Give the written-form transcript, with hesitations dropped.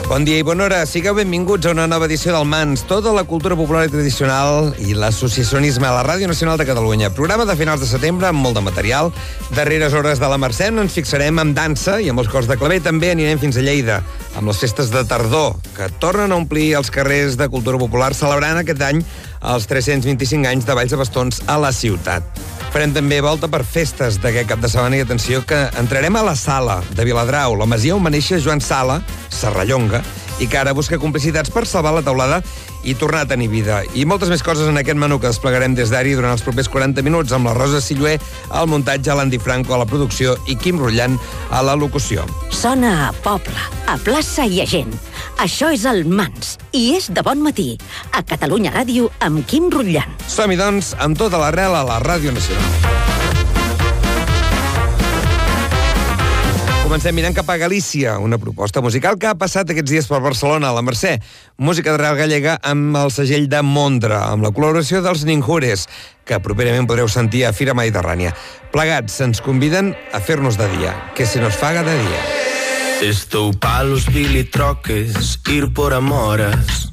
Bon dia i bona hora. Sigueu benvinguts a una nova edició del Mans, tota la cultura popular i tradicional i l'associacionisme a la Ràdio Nacional de Catalunya. Programa de finals de setembre amb molt de material. Darreres hores de la Mercè ens fixarem amb dansa i amb els cors de claver. També anirem fins a Lleida, amb les festes de tardor, que tornen a omplir els carrers de cultura popular, celebrant aquest any els 325 anys de Balls de Bastons a la ciutat. Farem també volta per festes d'aquest cap de setmana i atenció que entrarem a la Sala de Viladrau, la masia on va néixer Joan Sala, Serrallonga, i que ara busca complicitats per salvar la teulada i tornar a tenir vida. I moltes més coses en aquest menú que desplegarem des d'ara durant els propers 40 minuts amb la Rosa Sillué al muntatge, l'Andy Franco a la producció i Quim Rullant a la locució. Sona a poble, a plaça i a gent. Això és el Mans i és de bon matí a Catalunya Ràdio amb Quim Rullant. Som-hi, doncs, amb tota l'arrel a la Ràdio Nacional. Comencem mirant cap a Galícia, una proposta musical que ha passat aquests dies per Barcelona, a la Mercè. Música d'arrel gallega amb el segell de Mondra, amb la col·laboració dels Ninjures, que properament podreu sentir a Fira Mediterrània. Plegats ens conviden a fer-nos de dia, que se nos faga de dia. Estou palos bilitroques, ir por amoras.